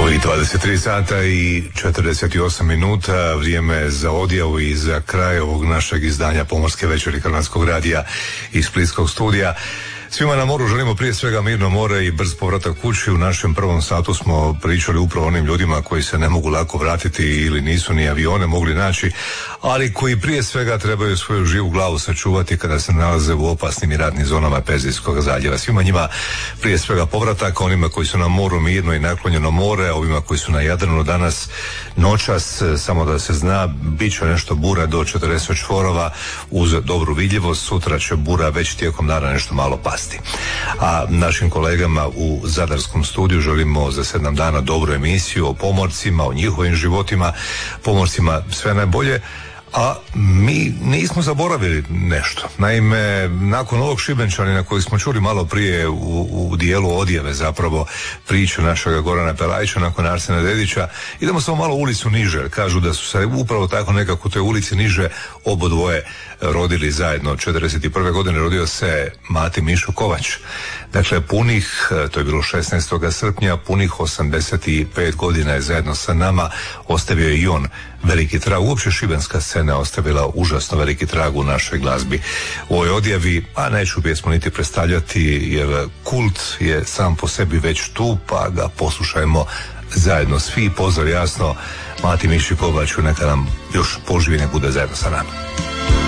I 23 sata i 48 minuta, vrijeme za odjavu i za kraj ovog našeg izdanja Pomorske večeri Hrvatskog radija iz splitskog studija. Svima na moru želimo prije svega mirno more i brz povratak kući. U našem prvom satu smo pričali upravo onim ljudima koji se ne mogu lako vratiti ili nisu ni avione mogli naći, ali koji prije svega trebaju svoju živu glavu sačuvati kada se nalaze u opasnim i ratnim zonama Perzijskog zaljeva. Svima njima prije svega povratak, onima koji su na moru mirno i naklonjeno more, ovima koji su na Jadranu danas noćas, samo da se zna, bit će nešto bura do 40 čvorova uz dobru vidljivost. Sutra će bura već tijekom dana nešto malo pasti. A našim kolegama u Zadarskom studiju želimo za 7 dana dobru emisiju o pomorcima, o njihovim životima, pomorcima sve najbolje. A mi nismo zaboravili nešto. Naime, nakon ovog Šibenčanina koji smo čuli malo prije u dijelu odjave zapravo priče našega Gorana Pelajića nakon Arsena Dedića, idemo samo malo ulicu niže, jer kažu da su se upravo tako nekako u toj ulici niže obodvoje rodili zajedno. 41. godine rodio se Mati Mišo Kovač. Dakle, punih, to je bilo 16. srpnja, punih 85 godina je zajedno sa nama ostavio i on veliki trag. Uopće šibenska scena ostavila užasno veliki trag u našoj glazbi. U ovoj odjavi, a neću pjesmu niti predstavljati jer kult je sam po sebi već tu, pa ga poslušajmo zajedno svi. Pozdrav jasno Mati Miši Kovaču, neka nam još poživi, ne bude zajedno sa nama.